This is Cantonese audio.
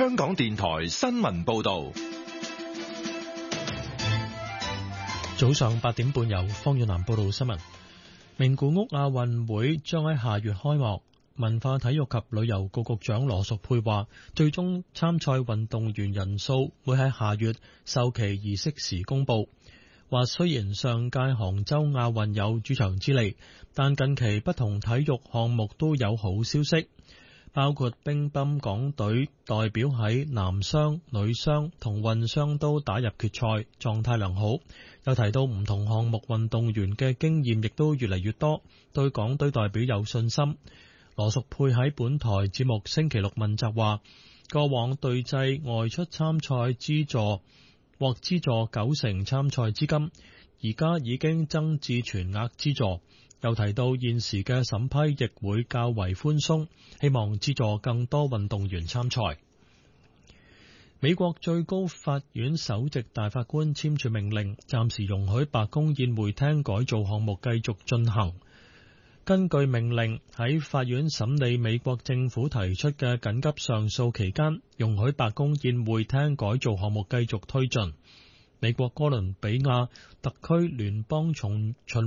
香港電台新聞報道。 早上8點半由方遠南報道新聞。名古屋亞運會將喺下月開幕。文化體育及旅遊局局長羅淑佩話，最終參賽運動員人數會喺下月授旗儀式時公布。話雖然上屆杭州亞運有主場之利，但近期不同體育項目都有好消息，包括乒乓港隊代表喺男雙、女雙同混雙都打入決賽，狀態良好。又提到唔同項目運動員嘅經驗亦都越嚟越多，對港隊代表有信心。羅淑佩喺本台節目星期六問責話，過往隊際外出參賽資助獲資助90%參賽資金，而家已經增至全額資助。又提到現時嘅審批亦會較為寬鬆，希望資助更多運動員參賽。美國最高法院首席大法官簽署命令，暫時容許白宮宴會廳改造項目繼續進行。根據命令，喺法院審理美國政府提出嘅緊急上訴期間，容許白宮宴會廳改造項目繼續推進。美國哥倫比亞特區聯邦巡